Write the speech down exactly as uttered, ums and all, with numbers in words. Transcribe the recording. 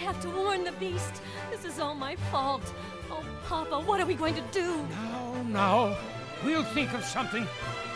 have to warn the beast. This is all my fault. Oh, Papa, what are we going to do? Now, now. We'll think of something.